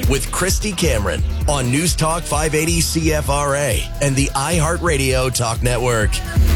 with Christy Cameron on News Talk 580 CFRA and the iHeartRadio Talk Network.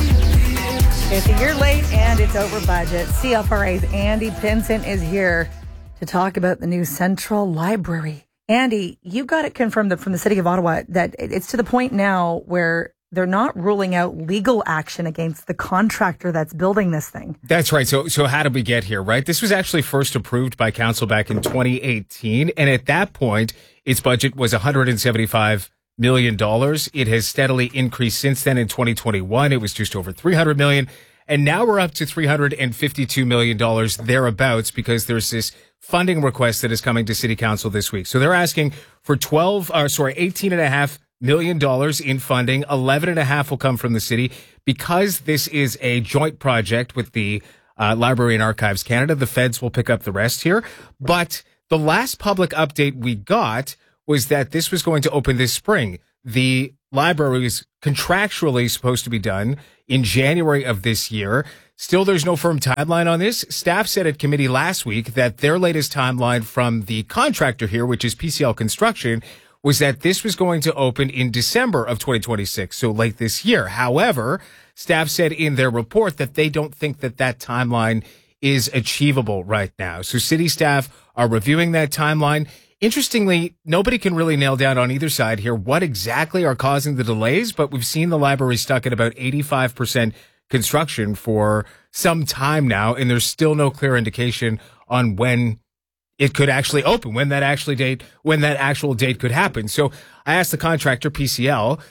It's a year late and it's over budget. CFRA's Andy Pinson is here to talk about the new Central Library. Andy, you got it confirmed from the City of Ottawa that it's to the point now where they're not ruling out legal action against the contractor that's building this thing. That's right. So how did we get here, right? This was actually first approved by council back in 2018. And at that point, its budget was $175 million. It has steadily increased since then. In 2021, it was just over $300 million. And now we're up to $352 million thereabouts because there's this funding request that is coming to City Council this week. So they're asking for $18.5 million in funding. 11.5 will come from the city. Because this is a joint project with the Library and Archives Canada, the feds will pick up the rest here. But the last public update we got was that this was going to open this spring. The library is contractually supposed to be done in January of this year. Still, there's no firm timeline on this. Staff said at committee last week that their latest timeline from the contractor here, which is PCL Construction, was that this was going to open in December of 2026, so late this year. However, staff said in their report that they don't think that that timeline is achievable right now. So city staff are reviewing that timeline. Interestingly, nobody can really nail down on either side here what exactly are causing the delays, but we've seen the library stuck at about 85% construction for some time now, and there's still no clear indication on when it could actually open, when that actual date could happen. So I asked the contractor, PCL,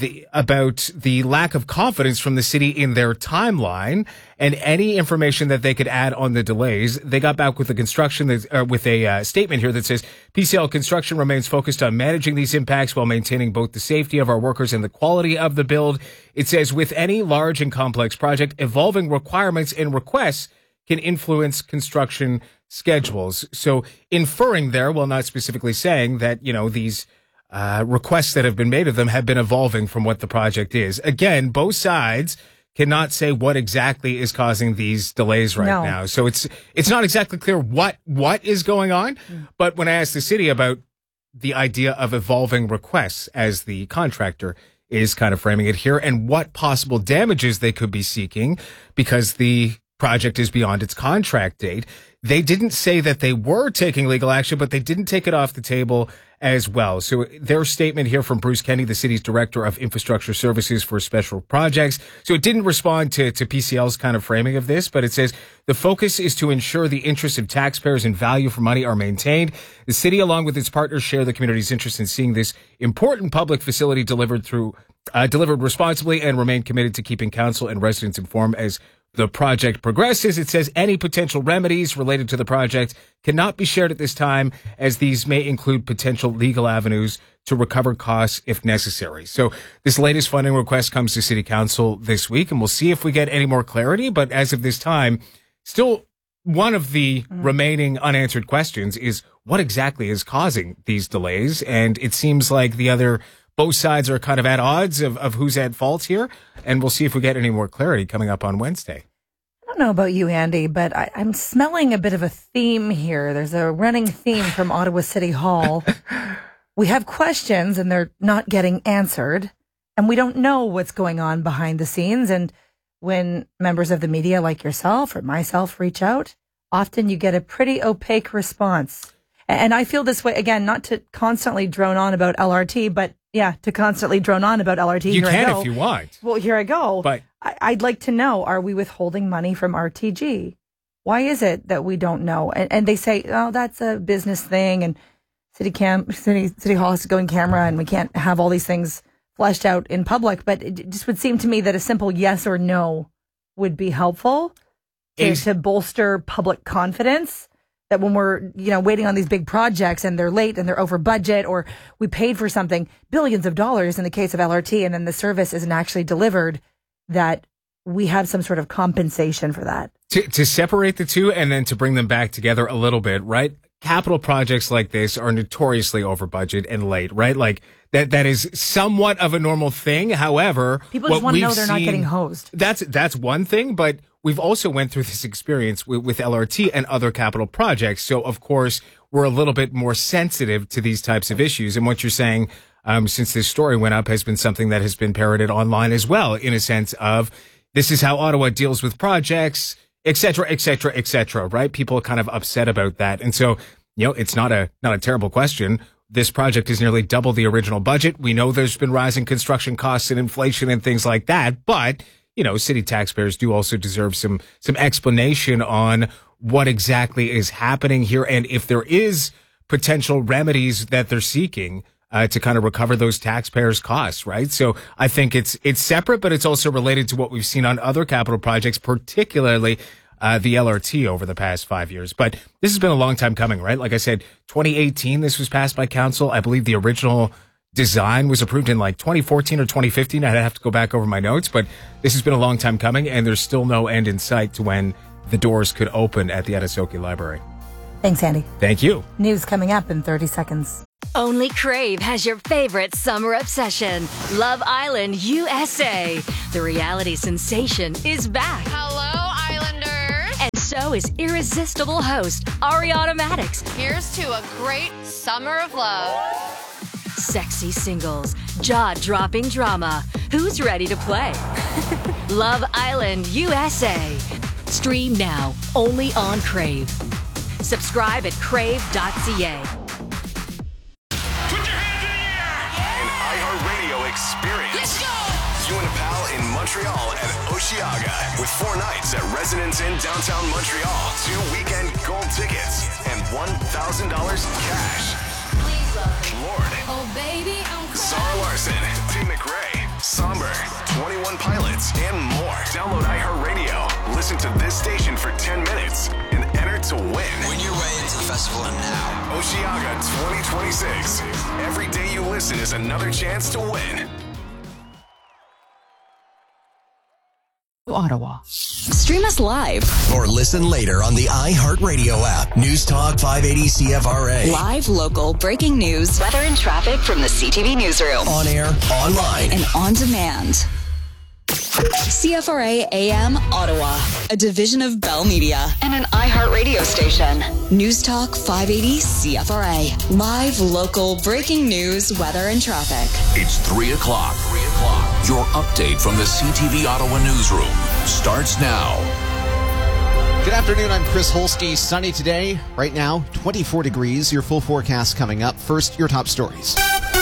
about the lack of confidence from the city in their timeline and any information that they could add on the delays. They got back with with a statement here that says PCL Construction remains focused on managing these impacts while maintaining both the safety of our workers and the quality of the build. It says with any large and complex project, evolving requirements and requests can influence construction schedules. So inferring there, while not specifically saying that, these requests that have been made of them have been evolving from what the project is. Again, both sides cannot say what exactly is causing these delays right now. So it's not exactly clear what is going on. But when I asked the city about the idea of evolving requests, as the contractor is kind of framing it here, and what possible damages they could be seeking because the project is beyond its contract date, they didn't say that they were taking legal action, but they didn't take it off the table as well. So their statement here from Bruce Kenny, the city's director of infrastructure services for special projects. So it didn't respond to PCL's kind of framing of this, but it says the focus is to ensure the interests of taxpayers and value for money are maintained. The city, along with its partners, share the community's interest in seeing this important public facility delivered responsibly and remain committed to keeping council and residents informed as the project progresses. It says any potential remedies related to the project cannot be shared at this time, as these may include potential legal avenues to recover costs if necessary. So this latest funding request comes to City Council this week, and we'll see if we get any more clarity. But as of this time, still one of the remaining unanswered questions is what exactly is causing these delays. And it seems like both sides are kind of at odds of who's at fault here, and we'll see if we get any more clarity coming up on Wednesday. I don't know about you, Andy, but I'm smelling a bit of a theme here. There's a running theme from Ottawa City Hall. We have questions, and they're not getting answered, and we don't know what's going on behind the scenes. And when members of the media like yourself or myself reach out, often you get a pretty opaque response. And I feel this way, again, not to constantly drone on about LRT, but to constantly drone on about LRT. You can if you want. Well, here I go. But I'd like to know, are we withholding money from RTG? Why is it that we don't know? And they say, oh, that's a business thing, and City Hall has to go in camera, and we can't have all these things fleshed out in public. But it just would seem to me that a simple yes or no would be helpful to bolster public confidence. That when we're, waiting on these big projects and they're late and they're over budget, or we paid for something, billions of dollars in the case of LRT, and then the service isn't actually delivered, that we have some sort of compensation for that. To separate the two and then to bring them back together a little bit, right? Capital projects like this are notoriously over budget and late, right? Like that is somewhat of a normal thing. However, people just want to know they're not getting hosed. That's one thing, but we've also went through this experience with LRT and other capital projects. So of course, we're a little bit more sensitive to these types of issues. And what you're saying, since this story went up, has been something that has been parroted online as well, in a sense of this is how Ottawa deals with projects, et cetera, right? People are kind of upset about that. And so, it's not a terrible question. This project is nearly double the original budget. We know there's been rising construction costs and inflation and things like that, but city taxpayers do also deserve some explanation on what exactly is happening here, and if there is potential remedies that they're seeking to kind of recover those taxpayers' costs, right? So I think it's separate, but it's also related to what we've seen on other capital projects, particularly the LRT over the past 5 years. But this has been a long time coming, right? Like I said, 2018, this was passed by council. I believe the original design was approved in like 2014 or 2015. I'd have to go back over my notes, but this has been a long time coming, and there's still no end in sight to when the doors could open at the Etisoke Library. Thanks, Andy. Thank you. News coming up in 30 seconds. Only Crave has your favorite summer obsession, Love Island USA. The reality sensation is back. Hello, Islanders. And so is irresistible host Ariana Maddox. Here's to a great summer of love. Sexy singles, jaw-dropping drama. Who's ready to play? Love Island USA. Stream now, only on Crave. Subscribe at crave.ca. Put your hands in the air! An iHeartRadio experience. Let's go! You and a pal in Montreal at Oshiaga with 4 nights at Residence Inn downtown Montreal, 2 weekend gold tickets, and $1,000 cash. Lord, Oh, baby, I'm Zara Larson, T. McRae, Somber, 21 Pilots, and more. Download iHeartRadio. Listen to this station for 10 minutes and enter to win. Win your way into the festival now. Oshiaga 2026. Every day you listen is another chance to win. Ottawa. Stream us live. Or listen later on the iHeartRadio app. News Talk 580 CFRA. Live, local, breaking news, weather and traffic from the CTV newsroom. On air, online. And on demand. CFRA AM Ottawa, a division of Bell Media and an iHeartRadio station. News Talk 580 CFRA. Live, local, breaking news, weather and traffic. It's 3 o'clock. Your update from the CTV Ottawa newsroom starts now. Good afternoon, I'm Chris Holsky. Sunny today. Right now, 24 degrees. Your full forecast coming up. First, your top stories.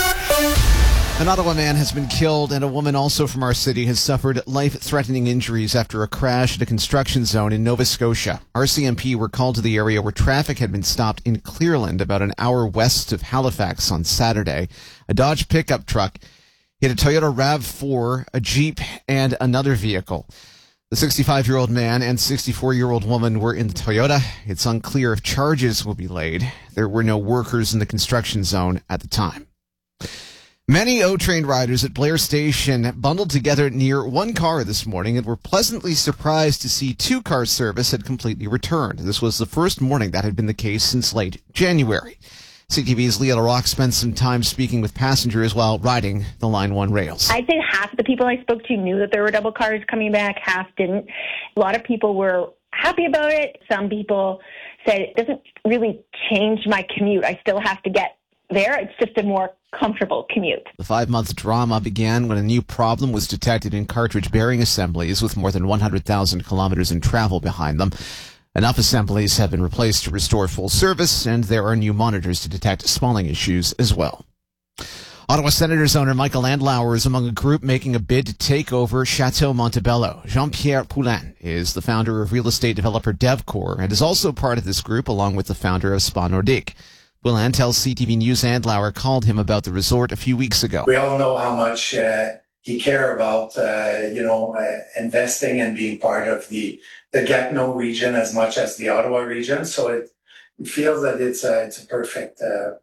An Ottawa man has been killed, and a woman also from our city has suffered life-threatening injuries after a crash at a construction zone in Nova Scotia. RCMP were called to the area where traffic had been stopped in Clearland, about an hour west of Halifax on Saturday. A Dodge pickup truck hit a Toyota RAV4, a Jeep, and another vehicle. The 65-year-old man and 64-year-old woman were in the Toyota. It's unclear if charges will be laid. There were no workers in the construction zone at the time. Many O-Train riders at Blair Station bundled together near one car this morning and were pleasantly surprised to see 2-car service had completely returned. This was the first morning that had been the case since late January. CTV's Leah LaRocque spent some time speaking with passengers while riding the Line 1 rails. I'd say half of the people I spoke to knew that there were double cars coming back, half didn't. A lot of people were happy about it. Some people said it doesn't really change my commute. I still have to get there. It's just a more comfortable commute. The 5-month drama began when a new problem was detected in cartridge bearing assemblies with more than 100,000 kilometers in travel behind them. Enough assemblies have been replaced to restore full service, and there are new monitors to detect spalling issues as well. Ottawa Senators owner Michael Andlauer is among a group making a bid to take over Chateau Montebello. Jean-Pierre Poulin is the founder of real estate developer DevCore and is also part of this group along with the founder of Spa Nordique. Poulin tells CTV News Andlauer called him about the resort a few weeks ago. We all know how much he cares about, investing and being part of the Gatineau region as much as the Ottawa region. So it feels that it's a perfect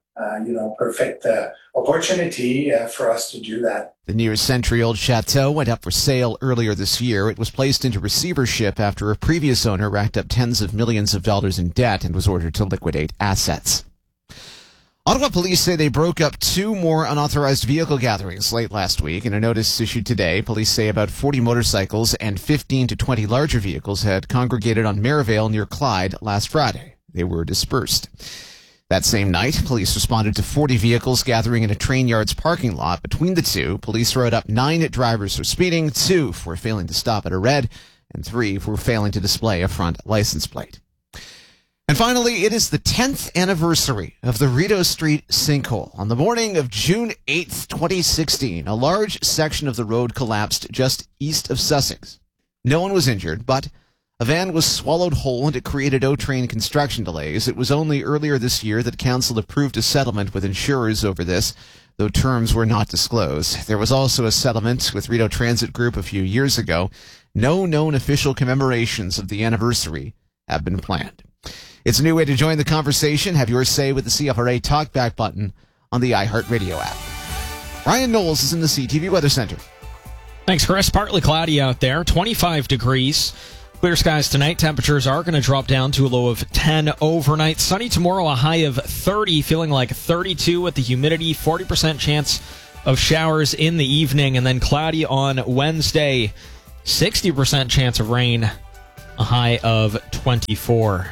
opportunity for us to do that. The near century-old chateau went up for sale earlier this year. It was placed into receivership after a previous owner racked up tens of millions of dollars in debt and was ordered to liquidate assets. Ottawa police say they broke up 2 more unauthorized vehicle gatherings late last week. In a notice issued today, police say about 40 motorcycles and 15 to 20 larger vehicles had congregated on Merivale near Clyde last Friday. They were dispersed. That same night, police responded to 40 vehicles gathering in a train yard's parking lot. Between the two, police wrote up 9 drivers for speeding, 2 for failing to stop at a red, and 3 for failing to display a front license plate. And finally, it is the 10th anniversary of the Rideau Street sinkhole. On the morning of June 8th, 2016, a large section of the road collapsed just east of Sussex. No one was injured, but a van was swallowed whole and it created O-Train construction delays. It was only earlier this year that council approved a settlement with insurers over this, though terms were not disclosed. There was also a settlement with Rideau Transit Group a few years ago. No known official commemorations of the anniversary have been planned. It's a new way to join the conversation. Have your say with the CFRA Talkback button on the iHeartRadio app. Ryan Knowles is in the CTV Weather Center. Thanks, Chris. Partly cloudy out there, 25 degrees. Clear skies tonight. Temperatures are going to drop down to a low of 10 overnight. Sunny tomorrow, a high of 30, feeling like 32 with the humidity, 40% chance of showers in the evening, and then cloudy on Wednesday, 60% chance of rain, a high of 24.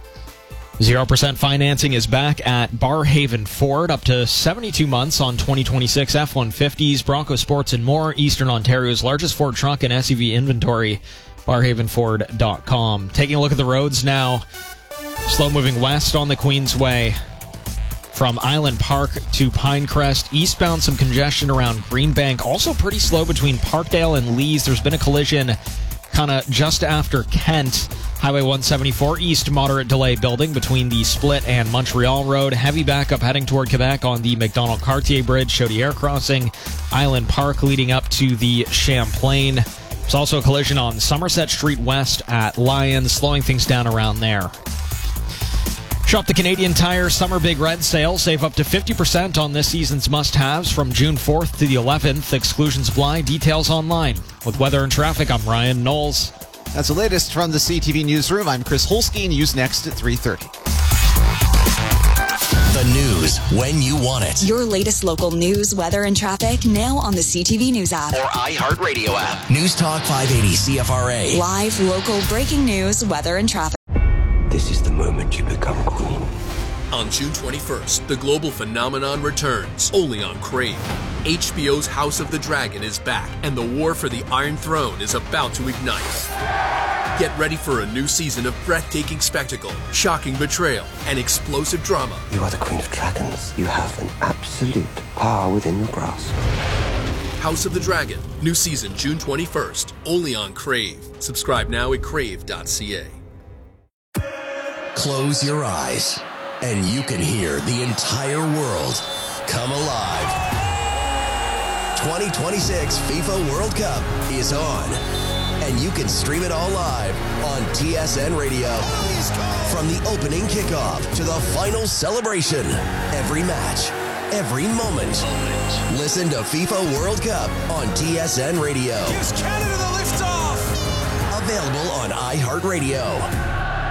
0% financing is back at Barhaven Ford, up to 72 months on 2026 F-150s, Bronco Sports, and more. Eastern Ontario's largest Ford truck and SUV inventory, barhavenford.com. Taking a look at the roads now. Slow moving west on the Queensway from Island Park to Pinecrest. Eastbound, some congestion around Greenbank. Also pretty slow between Parkdale and Lees. There's been a collision kind of just after Kent. Highway 174 East, moderate delay building between the Split and Montreal Road. Heavy backup heading toward Quebec on the McDonald-Cartier Bridge, Chaudière Crossing, Island Park leading up to the Champlain. There's also a collision on Somerset Street West at Lyons, slowing things down around there. Shop the Canadian Tire Summer Big Red Sale. Save up to 50% on this season's must-haves from June 4th to the 11th. Exclusions apply. Details online. With weather and traffic, I'm Ryan Knowles. That's the latest from the CTV Newsroom. I'm Chris Holsky. News next at 3:30. The news when you want it. Your latest local news, weather, and traffic now on the CTV News app. Or iHeartRadio app. News Talk 580 CFRA. Live, local, breaking news, weather, and traffic. This is the moment you become queen. On June 21st, the global phenomenon returns, only on Crave. HBO's House of the Dragon is back, and the war for the Iron Throne is about to ignite. Get ready for a new season of breathtaking spectacle, shocking betrayal, and explosive drama. You are the Queen of Dragons. You have an absolute power within your grasp. House of the Dragon, new season June 21st, only on Crave. Subscribe now at crave.ca. Close your eyes, and you can hear the entire world come alive. 2026 FIFA World Cup is on, and you can stream it all live on TSN Radio. From the opening kickoff to the final celebration, every match, every moment. Listen to FIFA World Cup on TSN Radio. Gives Canada the liftoff. Available on iHeartRadio.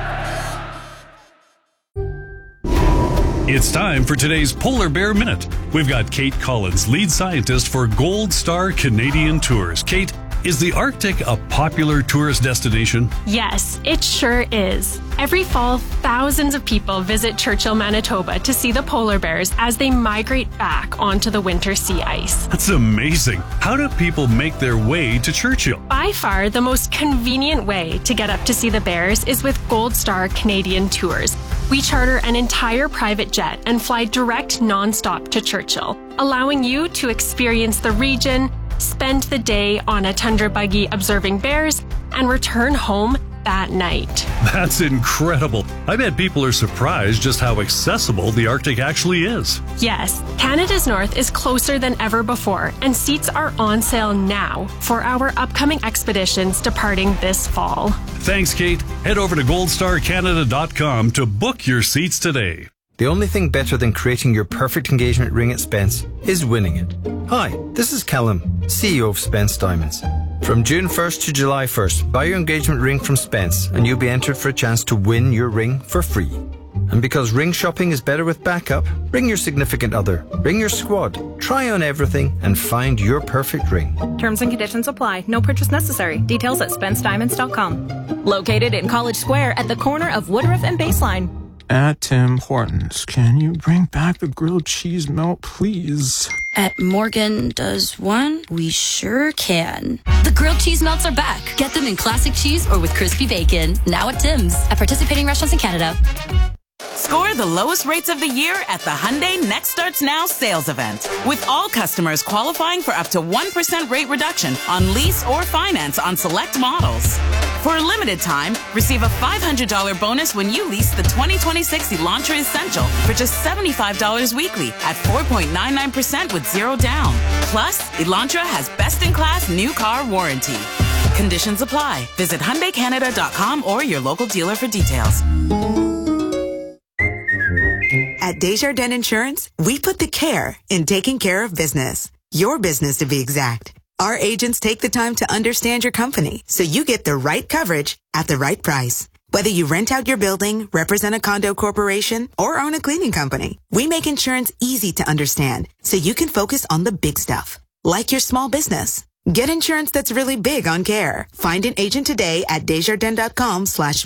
It's time for today's Polar Bear Minute. We've got Kate Collins, lead scientist for Gold Star Canadian Tours. Kate, is the Arctic a popular tourist destination? Yes, it sure is. Every fall, thousands of people visit Churchill, Manitoba to see the polar bears as they migrate back onto the winter sea ice. That's amazing. How do people make their way to Churchill? By far, the most convenient way to get up to see the bears is with Gold Star Canadian Tours. We charter an entire private jet and fly direct nonstop to Churchill, allowing you to experience the region, spend the day on a tundra buggy observing bears, and return home that night. That's incredible. I bet people are surprised just how accessible the Arctic actually is. Yes, Canada's north is closer than ever before, and seats are on sale now for our upcoming expeditions departing this fall. Thanks, Kate. Head over to goldstarcanada.com to book your seats today. The only thing better than creating your perfect engagement ring at Spence is winning it. Hi, this is Callum, CEO of Spence Diamonds. From June 1st to July 1st, buy your engagement ring from Spence and you'll be entered for a chance to win your ring for free. And because ring shopping is better with backup, bring your significant other, bring your squad, try on everything and find your perfect ring. Terms and conditions apply. No purchase necessary. Details at SpenceDiamonds.com. Located in College Square at the corner of Woodruff and Baseline. At Tim Hortons, can you bring back the grilled cheese melt, please? At Morgan Does One, we sure can. The grilled cheese melts are back. Get them in classic cheese or with crispy bacon. Now at Tim's. At participating restaurants in Canada. Score the lowest rates of the year at the Hyundai Next Starts Now sales event. With all customers qualifying for up to 1% rate reduction on lease or finance on select models. For a limited time, receive a $500 bonus when you lease the 2026 Elantra Essential for just $75 weekly at 4.99% with zero down. Plus, Elantra has best-in-class new car warranty. Conditions apply. Visit HyundaiCanada.com or your local dealer for details. At Desjardins Insurance, we put the care in taking care of business. Your business, to be exact. Our agents take the time to understand your company so you get the right coverage at the right price. Whether you rent out your building, represent a condo corporation, or own a cleaning company, we make insurance easy to understand so you can focus on the big stuff, like your small business. Get insurance that's really big on care. Find an agent today at Desjardins.com/